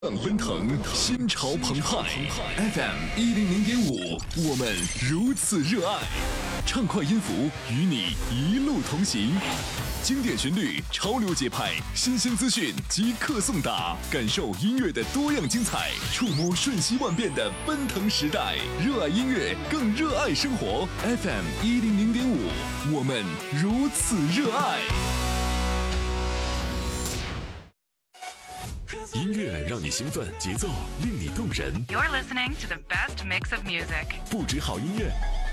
奔腾，心潮澎湃。FM100.5，我们如此热爱。畅快音符与你一路同行，经典旋律，潮流节拍，新鲜资讯即刻送达，感受音乐的多样精彩，触摸瞬息万变的奔腾时代。热爱音乐，更热爱生活。FM100.5，我们如此热爱。音乐让你兴奋，节奏令你动人。 You're listening to the best mix of music. 不止好音乐，